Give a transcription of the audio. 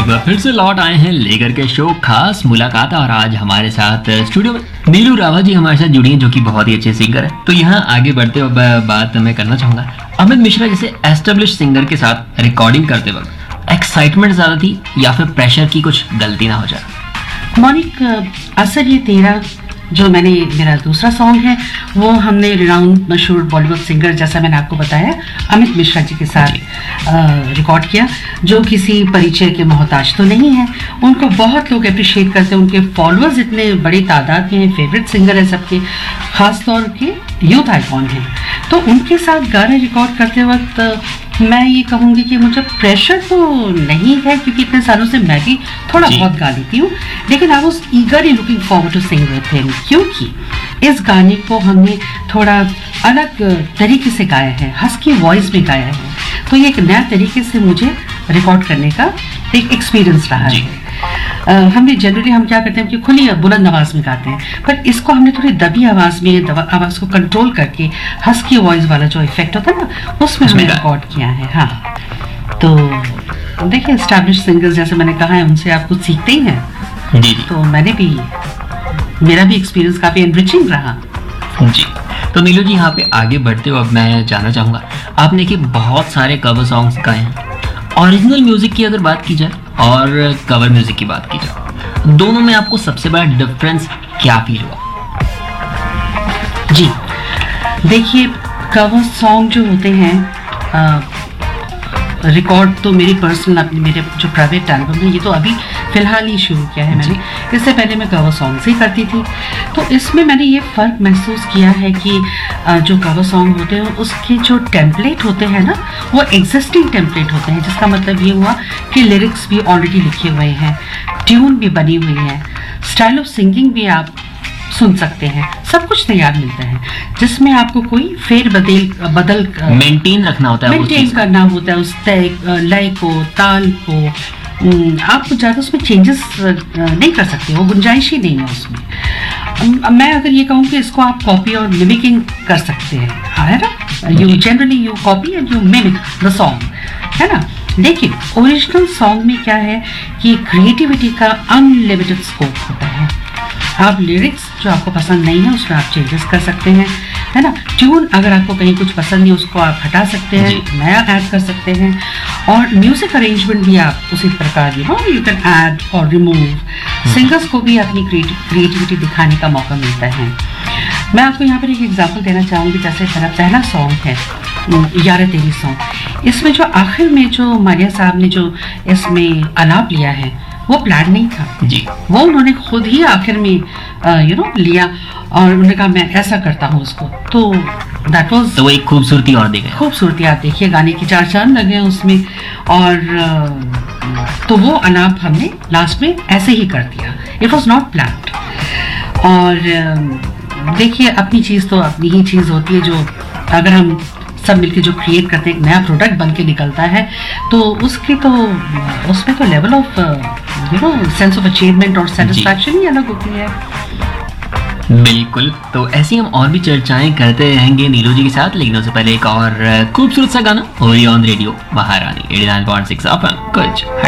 एक बार फिर से लौट आए हैं लेकर के शो खास मुलाकात। और आज हमारे साथ स्टूडियो में नीलू रावत जी हमारे साथ जुड़ी हैं, जो कि बहुत ही अच्छे सिंगर है। तो यहाँ आगे बढ़ते हुए बात मैं करना चाहूंगा, अमित मिश्रा जैसे एस्टेब्लिश सिंगर के साथ रिकॉर्डिंग करते वक्त एक्साइटमेंट ज्यादा थी या फिर प्रेशर की कुछ गलती ना हो जाए? मौनिक, असर ये तेरा जो मेरा दूसरा सॉन्ग है वो हमने रिनाउंड मशहूर बॉलीवुड सिंगर, जैसा मैंने आपको बताया, अमित मिश्रा जी के साथ रिकॉर्ड किया, जो किसी परिचय के मोहताज तो नहीं है। उनको बहुत लोग अप्रिशिएट करते हैं, उनके फॉलोअर्स इतने बड़ी तादाद में हैं, फेवरेट सिंगर है सबके, खास तौर के यूथ आइकॉन हैं। तो उनके साथ गाने रिकॉर्ड करते वक्त मैं ये कहूँगी कि मुझे प्रेशर तो नहीं है, क्योंकि इतने सालों से मैं भी थोड़ा बहुत गा लेती हूँ, लेकिन I was ईगरली looking forward to sing with him, क्योंकि इस गाने को हमने थोड़ा अलग तरीके से गाया है, हस्की वॉइस में गाया है। तो ये एक नया तरीके से मुझे रिकॉर्ड करने का एक एक्सपीरियंस रहा है। हमने जनरली हम क्या करते हैं कि खुली बुलंद आवाज में गाते हैं, पर इसको हमने थोड़ी दबी आवाज में आवाज को कंट्रोल करके हस्की वॉइस वाला जो इफेक्ट होता है ना, उसमें हमने रिकॉर्ड किया है। हाँ, तो देखिए, एस्टैब्लिश सिंगर्स जैसे मैंने कहा है, उनसे आप कुछ सीखते ही हैं। जी। तो मेरा भी एक्सपीरियंस काफी एनरिचिंग रहा। जी। तो नीलू जी, यहाँ पे आगे बढ़ते हुए अब मैं जानना चाहूंगा, आपने कि बहुत सारे कवर सॉन्ग्स गाए हैं, ओरिजिनल म्यूजिक की अगर बात की जाए और कवर म्यूजिक की बात की जाए, दोनों में आपको सबसे बड़ा डिफरेंस क्या फील हुआ? जी देखिए, कवर सॉन्ग जो होते हैं, रिकॉर्ड तो मेरी पर्सनल मेरे जो प्राइवेट एल्बम है, ये तो अभी फिलहाल ही शुरू किया है मैंने, इससे पहले मैं कवर सॉन्ग्स ही करती थी। तो इसमें मैंने ये फ़र्क महसूस किया है कि जो कवर सॉन्ग होते हैं उसके जो टेम्पलेट होते हैं ना, वो एग्जिस्टिंग टेम्पलेट होते हैं, जिसका मतलब ये हुआ कि लिरिक्स भी ऑलरेडी लिखे हुए हैं, ट्यून भी बनी हुई है, स्टाइल ऑफ सिंगिंग भी आप सुन सकते हैं, सब कुछ तैयार मिलता है, जिसमें आपको कोई बदल मेंटेन रखना होता है, मेंटेन करना होता है उस लय को, ताल को। आप ज़्यादा उसमें चेंजेस नहीं कर सकते, वो गुंजाइश ही नहीं है उसमें। मैं अगर ये कहूँ कि इसको आप कॉपी और मिमिकिंग कर सकते हैं, है ना, you generally you copy and you mimic the song, है ना। लेकिन ओरिजिनल सॉन्ग में क्या है कि क्रिएटिविटी का अनलिमिटेड स्कोप होता है। आप लिरिक्स जो आपको पसंद नहीं है उसमें आप चेंजेस कर सकते हैं, है ना। ट्यून अगर आपको कहीं कुछ पसंद नहीं, उसको आप हटा सकते हैं, नया ऐड कर सकते हैं, और म्यूजिक अरेंजमेंट भी आप उसी प्रकार यू कैन ऐड और रिमूव। सिंगर्स को भी अपनी क्रिएटिविटी दिखाने का मौका मिलता है। मैं आपको यहाँ पर एक एग्जांपल देना चाहूँगी। जैसे मेरा पहला सॉन्ग है यार तेरी सॉन्ग, इसमें जो आखिर में जो मारिया साहब ने जो इसमें आलाप लिया है, वो प्लान नहीं था जी, वो उन्होंने खुद ही आखिर में लिया और उन्होंने कहा मैं ऐसा करता हूँ उसको। तो दैट वाज, तो वो एक खूबसूरती और दी गई। खूबसूरती आप देखिए, गाने की चार चांद लगे हैं उसमें, और तो वो अनाप हमने लास्ट में ऐसे ही कर दिया, इट वाज नॉट प्लान्ड। और देखिए, अपनी चीज़ तो अपनी ही चीज़ होती है, जो अगर हम सब मिलके जो क्रिएट करते हैं, एक नया प्रोडक्ट बन के निकलता है, तो उसमें तो level of sense of achievement और सेटिस्फैक्शन ही अलग होती है। बिल्कुल। तो ऐसी हम और भी चर्चाएं करते रहेंगे नीलू जी के साथ, लेकिन उससे पहले एक और खूबसूरत सा गाना ओरी ऑन रेडियो महारानी 89.6 FM कुछ